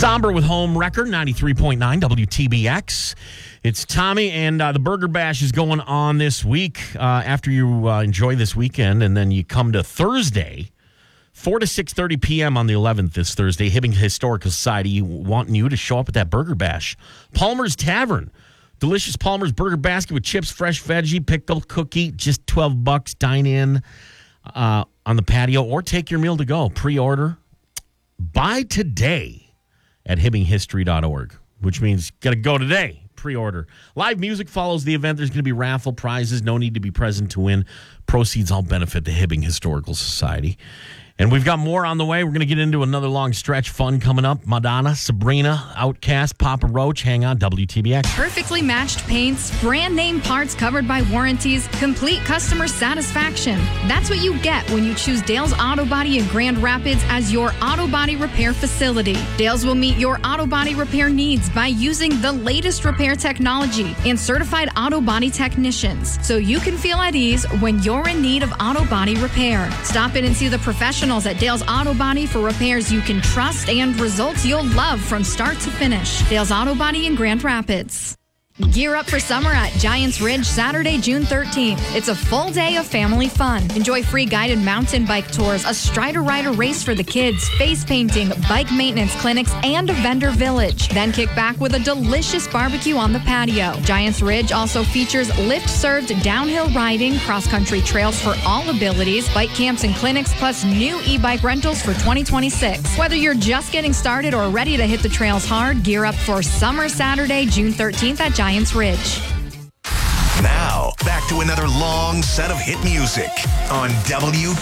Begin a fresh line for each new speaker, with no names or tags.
Somber with Home Wrecker, 93.9 WTBX. It's Tommy, and the Burger Bash is going on this week after you enjoy this weekend, and then you come to Thursday, 4 to 6:30 p.m. on the 11th this Thursday, Hibbing Historical Society wanting you to show up at that Burger Bash. Palmer's Tavern. Delicious Palmer's Burger Basket with chips, fresh veggie, pickle, cookie, just $12. Dine in on the patio or take your meal to go. Pre-order. Buy today at hibbinghistory.org, which means got to go today. Pre-order. Live music follows the event. There's going to be raffle prizes. No need to be present to win. Proceeds all benefit the Hibbing Historical Society. And we've got more on the way. We're going to get into another long stretch fun coming up. Madonna, Sabrina, Outkast, Papa Roach. Hang on, WTBX.
Perfectly matched paints, brand name parts covered by warranties, complete customer satisfaction. That's what you get when you choose Dale's Auto Body in Grand Rapids as your auto body repair facility. Dale's will meet your auto body repair needs by using the latest repair technology and certified auto body technicians, so you can feel at ease when you're in need of auto body repair. Stop in and see the professionals at Dale's Auto Body for repairs you can trust and results you'll love from start to finish. Dale's Auto Body in Grand Rapids. Gear up for summer at Giants Ridge Saturday, June 13th. It's a full day of family fun. Enjoy free guided mountain bike tours, a Strider Rider race for the kids, face painting, bike maintenance clinics, and a vendor village. Then kick back with a delicious barbecue on the patio. Giants Ridge also features lift-served downhill riding, cross-country trails for all abilities, bike camps and clinics, plus new e-bike rentals for 2026. Whether you're just getting started or ready to hit the trails hard, gear up for Summer Saturday, June 13th at Giants Ridge.
Now, back to another long set of hit music on WTBX.